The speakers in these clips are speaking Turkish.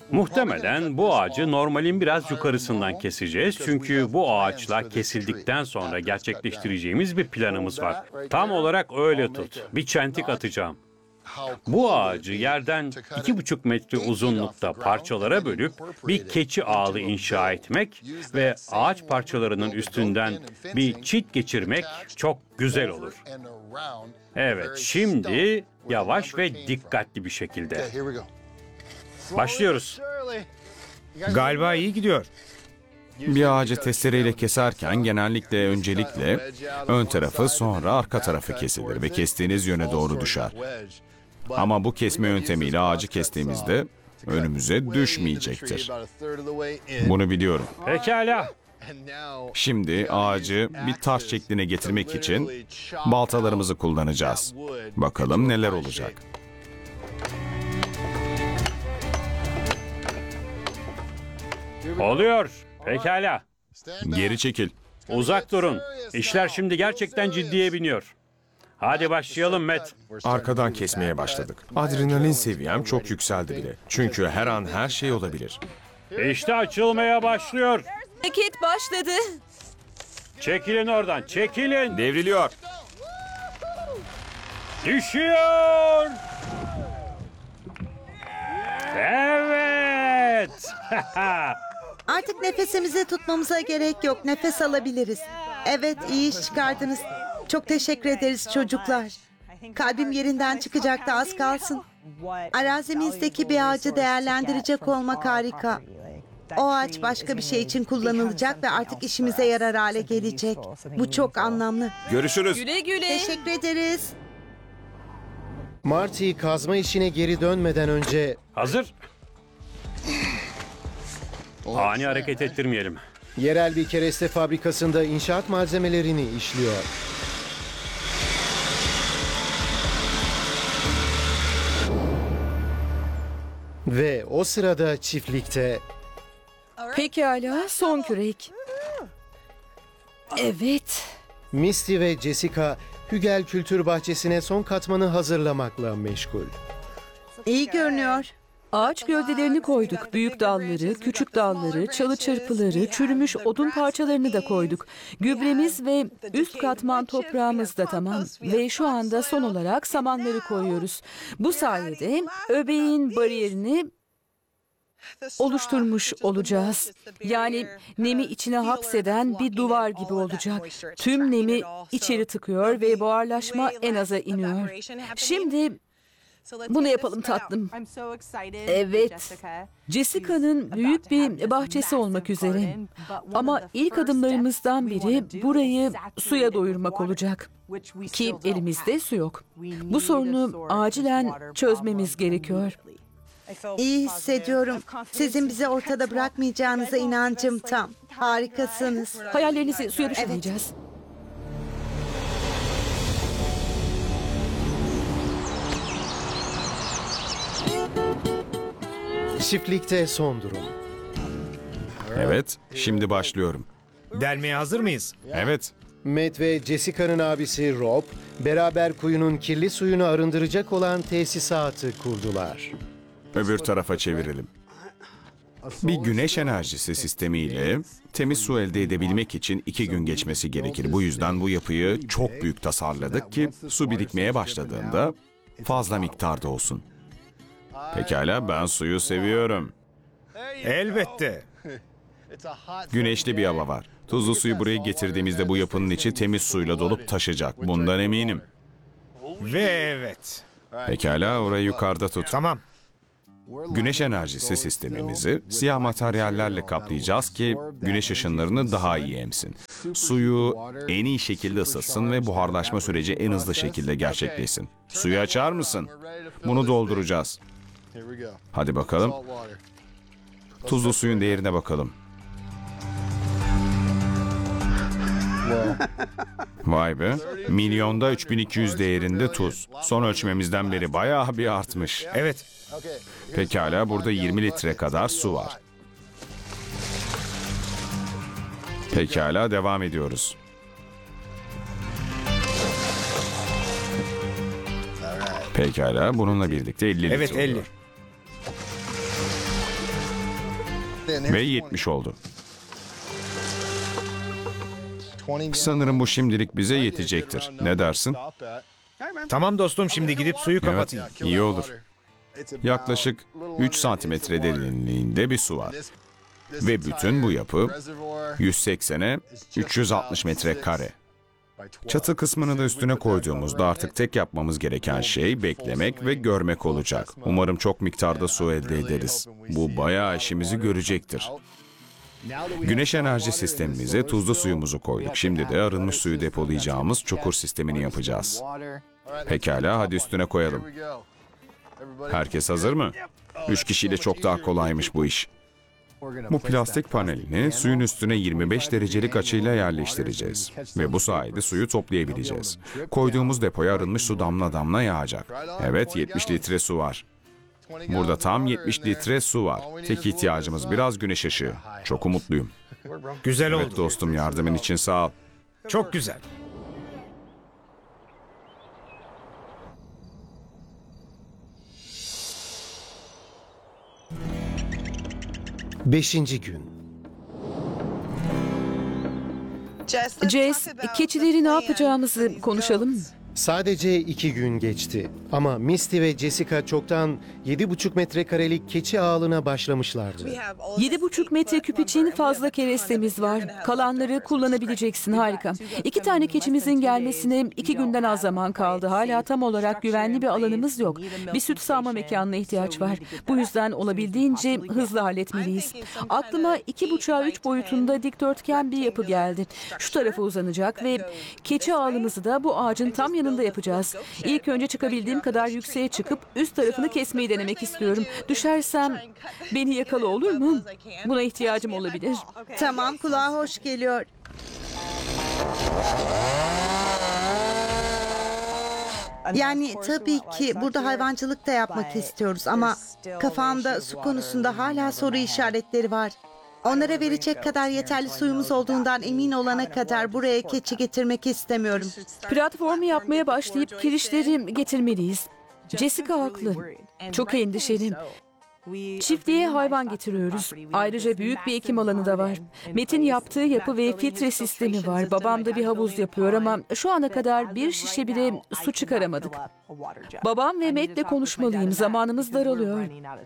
Muhtemelen bu ağacı normalin biraz yukarısından keseceğiz. Çünkü bu ağaçla kesildikten sonra gerçekleştireceğimiz bir planımız var. Tam olarak öyle tut. Bir çentik atacağım. Bu ağacı yerden 2,5 metre uzunlukta parçalara bölüp bir keçi ağlı inşa etmek ve ağaç parçalarının üstünden bir çit geçirmek çok güzel olur. Evet, şimdi yavaş ve dikkatli bir şekilde. Başlıyoruz. Galiba iyi gidiyor. Bir ağacı testereyle keserken genellikle öncelikle ön tarafı sonra arka tarafı kesilir ve kestiğiniz yöne doğru düşer. Ama bu kesme yöntemiyle ağacı kestiğimizde önümüze düşmeyecektir. Bunu biliyorum. Pekala. Şimdi ağacı bir taş şekline getirmek için baltalarımızı kullanacağız. Bakalım neler olacak. Oluyor. Pekala. Geri çekil. Uzak durun. İşler şimdi gerçekten ciddiye biniyor. Hadi başlayalım Matt. Arkadan kesmeye başladık. Adrenalin seviyem çok yükseldi bile. Çünkü her an her şey olabilir. İşte açılmaya başlıyor. Hareket başladı. Çekilin oradan, çekilin. Devriliyor. Düşüyor. Evet. Artık nefesimizi tutmamıza gerek yok. Nefes alabiliriz. Evet, iyi iş çıkardınız. Çok teşekkür ederiz çocuklar. Kalbim yerinden çıkacaktı, az kalsın. Arazimizdeki bir ağacı değerlendirecek olmak harika. O ağaç başka bir şey için kullanılacak ve artık işimize yarar hale gelecek. Bu çok anlamlı. Görüşürüz. Güle güle. Teşekkür ederiz. Marty kazma işine geri dönmeden önce Hazır. Ani hareket ettirmeyelim. yerel bir kereste fabrikasında inşaat malzemelerini işliyor. Ve o sırada çiftlikte Pekala, son kürek. Evet. Misty ve Jessica Hügel Kültür Bahçesi'ne son katmanı hazırlamakla meşgul. İyi görünüyor. Ağaç gövdelerini koyduk. Büyük dalları, küçük dalları, çalı çırpıları, çürümüş odun parçalarını da koyduk. Gübremiz ve üst katman toprağımız da tamam. Ve şu anda son olarak samanları koyuyoruz. Bu sayede öbeğin bariyerini oluşturmuş olacağız. Yani nemi içine hapseden bir duvar gibi olacak. Tüm nemi içeri tıkıyor ve buharlaşma en aza iniyor. Şimdi bunu yapalım tatlım. Evet. Jessica'nın büyük bir bahçesi olmak üzere. Ama ilk adımlarımızdan biri burayı suya doyurmak olacak. Ki elimizde su yok. Bu sorunu acilen çözmemiz gerekiyor. İyi hissediyorum. Sizin bizi ortada bırakmayacağınıza inancım tam. Harikasınız. Hayallerinizi suya düşürmeyeceğiz. Çiftlikte son durum. Evet, şimdi başlıyorum. Delmeye hazır mıyız? Evet, Matt ve Jessica'nın abisi Rob beraber kuyunun kirli suyunu arındıracak olan tesisatı kurdular. öbür tarafa çevirelim. Bir güneş enerjisi sistemiyle temiz su elde edebilmek için 2 gün geçmesi gerekir. Bu yüzden bu yapıyı çok büyük tasarladık ki su birikmeye başladığında fazla miktarda olsun. Pekala, ben suyu seviyorum. Elbette. Güneşli bir hava var. Tuzlu suyu buraya getirdiğimizde bu yapının içi temiz suyla dolup taşacak. Bundan eminim. Ve evet. Pekala, orayı yukarıda tut. Tamam. Güneş enerjisi sistemimizi siyah materyallerle kaplayacağız ki güneş ışınlarını daha iyi emsin. Suyu en iyi şekilde ısıtsın ve buharlaşma süreci en hızlı şekilde gerçekleşsin. Suyu açar mısın? Bunu dolduracağız. Hadi bakalım. Tuzlu suyun değerine bakalım. Vay be. Milyonda 3200 değerinde tuz. Son ölçmemizden beri bayağı bir artmış. Evet. Pekala, burada 20 litre kadar su var. Pekala, devam ediyoruz. Pekala, bununla birlikte 50 litre Evet, 50. oluyor. Ve 70 oldu. Sanırım bu şimdilik bize yetecektir. Ne dersin? Tamam dostum, şimdi gidip suyu Evet, kapatayım. iyi olur. Yaklaşık 3 santimetre derinliğinde bir su var. Ve bütün bu yapı 180'e 360 metrekare. Çatı kısmını da üstüne koyduğumuzda artık tek yapmamız gereken şey beklemek ve görmek olacak. Umarım çok miktarda su elde ederiz. Bu bayağı işimizi görecektir. Güneş enerji sistemimize tuzlu suyumuzu koyduk. Şimdi de arınmış suyu depolayacağımız çukur sistemini yapacağız. Pekala, hadi üstüne koyalım. Herkes hazır mı? 3 kişiyle çok daha kolaymış bu iş. Bu plastik panelini suyun üstüne 25 derecelik açıyla yerleştireceğiz. Ve bu sayede suyu toplayabileceğiz. Koyduğumuz depoya arınmış su damla damla yağacak. Evet, 70 litre su var. Burada tam 70 litre su var. Tek ihtiyacımız biraz güneş ışığı. Çok umutluyum. Güzel Evet oldu. dostum, yardımın için sağ ol. Çok güzel. Beşinci gün. Jess, keçileri ne yapacağımızı konuşalım. Sadece 2 gün geçti. Ama Misty ve Jessica çoktan 7,5 metrekarelik keçi ağılına başlamışlardı. 7,5 metreküp için fazla kerestemiz var. Kalanları kullanabileceksin, harika. 2 tane keçimizin gelmesine 2 günden az zaman kaldı. Hala tam olarak güvenli bir alanımız yok. Bir süt sağma mekanına ihtiyaç var. Bu yüzden olabildiğince hızlı halletmeliyiz. Aklıma 2,5'a 3 boyutunda dikdörtgen bir yapı geldi. Şu tarafa uzanacak ve keçi ağılımızı da bu ağacın tam yanında yapacağız. İlk önce çıkabildiğim kadar yükseğe çıkıp üst tarafını kesmeyi denemek istiyorum. Düşersem beni yakala, olur mu? Buna ihtiyacım olabilir. Tamam, kulağa hoş geliyor. Yani tabii ki burada hayvancılık da yapmak istiyoruz ama kafamda su konusunda hala soru işaretleri var. Onlara verecek kadar yeterli suyumuz olduğundan emin olana kadar buraya keçi getirmek istemiyorum. Platformu yapmaya başlayıp kirişleri getirmeliyiz. Jessica haklı. Çok endişeliyim. Çiftliğe hayvan getiriyoruz. Ayrıca büyük bir ekim alanı da var. Metin yaptığı yapı ve filtre sistemi var. Babam da bir havuz yapıyor ama şu ana kadar bir şişe bile su çıkaramadık. Babam ve Matt'le konuşmalıyım. Zamanımız daralıyor.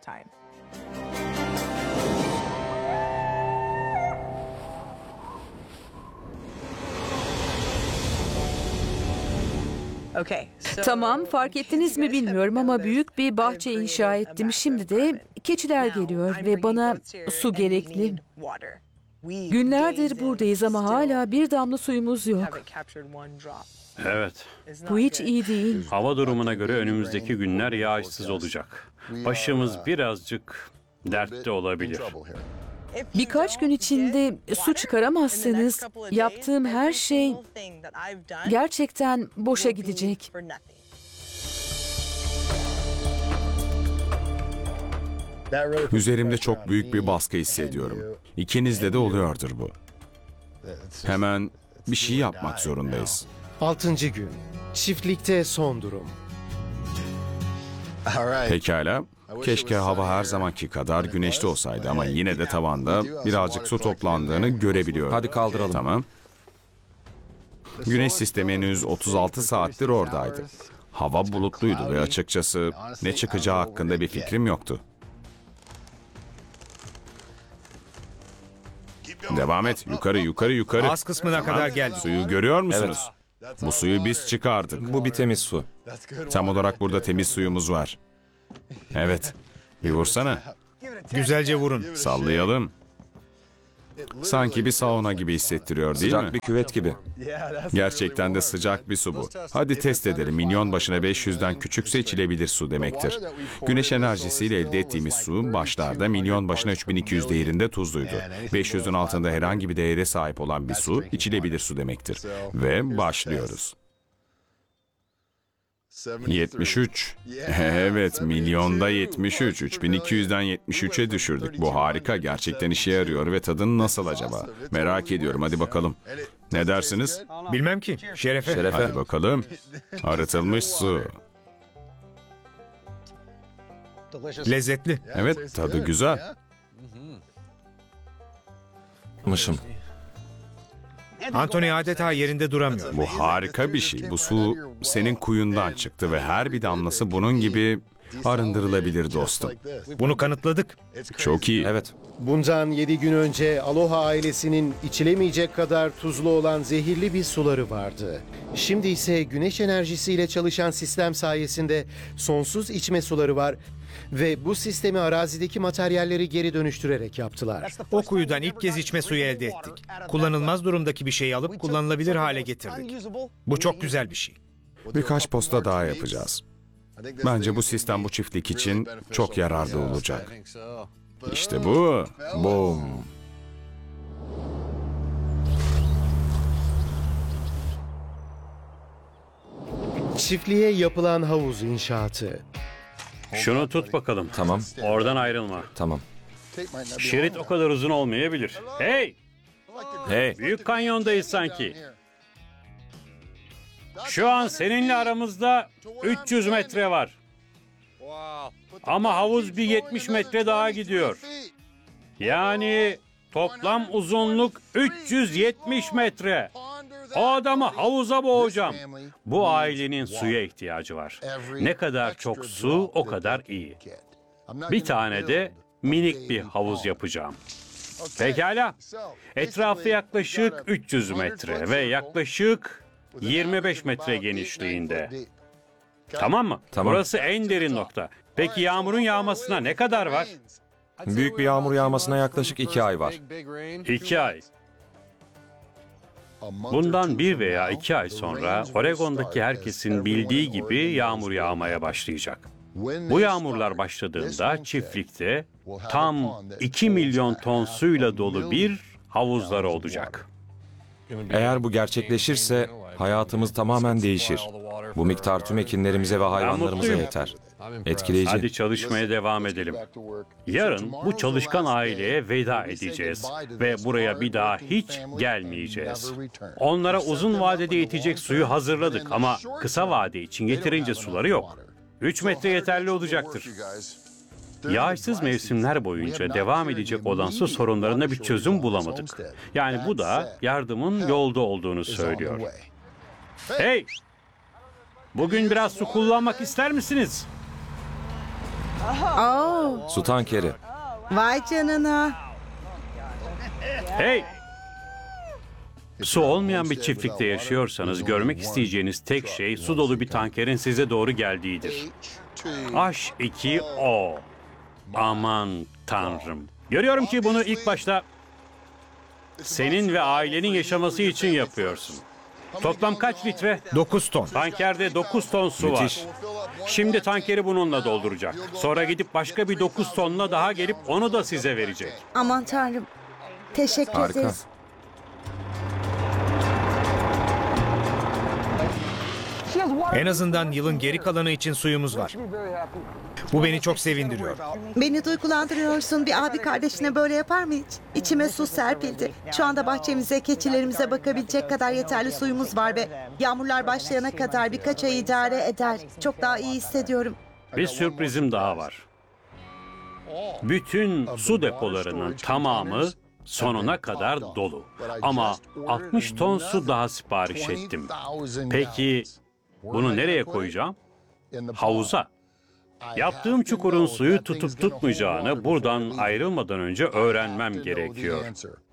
Tamam, fark ettiniz mi bilmiyorum ama büyük bir bahçe inşa ettim. Şimdi de keçiler geliyor ve bana su gerekli. Günlerdir buradayız ama hala bir damla suyumuz yok. Evet. Bu hiç iyi değil. Hava durumuna göre önümüzdeki günler yağışsız olacak. Başımız birazcık dertte olabilir. Birkaç gün içinde su çıkaramazsanız yaptığım her şey gerçekten boşa gidecek. Üzerimde çok büyük bir baskı hissediyorum. İkinizde de oluyordur bu. Hemen bir şey yapmak zorundayız. 6. gün. Çiftlikte son durum. Pekala. Keşke hava her zamanki kadar güneşli olsaydı ama yine de tavanda birazcık su toplandığını görebiliyorum. Hadi kaldıralım. Tamam. Güneş sistemi henüz 36 saattir oradaydı. Hava bulutluydu ve açıkçası ne çıkacağı hakkında bir fikrim yoktu. Devam et. Yukarı, yukarı, yukarı. Az kısmına kadar geldik. Suyu görüyor musunuz? Bu suyu biz çıkardık. Bu bir temiz su. Tam olarak burada temiz suyumuz var. Evet. Bir vursana. Güzelce vurun. Sallayalım. Sanki bir sauna gibi hissettiriyor değil mi? Sıcak bir küvet gibi. Gerçekten de sıcak bir su bu. Hadi test edelim. Milyon başına 500'den küçükse içilebilir su demektir. Güneş enerjisiyle elde ettiğimiz su başlarda milyon başına 3200 değerinde tuzluydu. 500'ün altında herhangi bir değere sahip olan bir su içilebilir su demektir. Ve başlıyoruz. 73. Evet, milyonda 73. 3200'den 73'e düşürdük. Bu harika. Gerçekten işe yarıyor ve tadı nasıl acaba? Merak ediyorum. Hadi bakalım. Ne dersiniz? Bilmem ki. Şerefe. Şerefe. Hadi bakalım. Arıtılmış su. Lezzetli. Evet, tadı güzel. Unutmuşum. Anthony adeta yerinde duramıyor. Bu harika bir şey. Bu su senin kuyundan çıktı ve her bir damlası bunun gibi arındırılabilir dostum. Bunu kanıtladık. Çok iyi. Evet. Bundan 7 gün önce Aloha ailesinin içilemeyecek kadar tuzlu olan zehirli bir suları vardı. Şimdi ise güneş enerjisiyle çalışan sistem sayesinde sonsuz içme suları var ve bu sistemi arazideki materyalleri geri dönüştürerek yaptılar. O kuyudan ilk kez içme suyu elde ettik. Kullanılmaz durumdaki bir şeyi alıp kullanılabilir hale getirdik. Bu çok güzel bir şey. Birkaç posta daha yapacağız. Bence bu sistem bu çiftlik için çok yararlı olacak. İşte bu. Boom. Çiftliğe yapılan havuz inşaatı. Şunu tut bakalım. Tamam. Oradan ayrılma. Tamam. Şerit o kadar uzun olmayabilir. Hey! Hey. Büyük kanyondayız sanki. Şu an seninle aramızda 300 metre var. Ama havuz bir 70 metre daha gidiyor. Yani toplam uzunluk 370 metre. O adamı havuza boğacağım. Bu ailenin suya ihtiyacı var. Ne kadar çok su o kadar iyi. Bir tane de minik bir havuz yapacağım. Pekala. Etrafı yaklaşık 300 metre ve yaklaşık 25 metre genişliğinde. Tamam mı? Tamam. Burası en derin nokta. Peki yağmurun yağmasına ne kadar var? Büyük bir yağmur yağmasına yaklaşık 2 ay var. 2 ay. Bundan 1 veya 2 ay sonra Oregon'daki herkesin bildiği gibi yağmur yağmaya başlayacak. Bu yağmurlar başladığında çiftlikte tam 2 milyon ton suyla dolu bir havuzları olacak. Eğer bu gerçekleşirse hayatımız tamamen değişir. Bu miktar tüm ekinlerimize ve hayvanlarımıza mutluyum. yeter. Etkileyici. Hadi çalışmaya devam edelim. Yarın bu çalışkan aileye veda edeceğiz ve buraya bir daha hiç gelmeyeceğiz. Onlara uzun vadede yetecek suyu hazırladık ama kısa vade için yeterince suları yok. 3 metre yeterli olacaktır. Yağışsız mevsimler boyunca devam edecek olan su sorunlarına bir çözüm bulamadık. Yani bu da yardımın yolda olduğunu söylüyor. Hey! Bugün biraz su kullanmak ister misiniz? Oo, Su tankeri. vay canına. Hey! Su olmayan bir çiftlikte yaşıyorsanız görmek isteyeceğiniz tek şey su dolu bir tankerin size doğru geldiğidir. H2O. Aman Tanrım. Görüyorum ki bunu ilk başta senin ve ailenin yaşaması için yapıyorsun. Toplam kaç litre? 9 ton. Tankerde 9 ton su var. Müthiş. Şimdi tankeri bununla dolduracak. Sonra gidip başka bir 9 tonla daha gelip onu da size verecek. Aman tanrım. Teşekkür Harika. ederiz. En azından yılın geri kalanı için suyumuz var. Bu beni çok sevindiriyor. Beni duygulandırıyorsun. Bir abi kardeşine böyle yapar mı hiç? İçime su serpildi. Şu anda bahçemize, keçilerimize bakabilecek kadar yeterli suyumuz var ve yağmurlar başlayana kadar birkaç ay idare eder. Çok daha iyi hissediyorum. Bir sürprizim daha var. Bütün su depolarının tamamı sonuna kadar dolu. Ama 60 ton su daha sipariş ettim. Peki bunu nereye koyacağım? Havuza. Yaptığım çukurun suyu tutup tutmayacağını buradan ayrılmadan önce öğrenmem gerekiyor.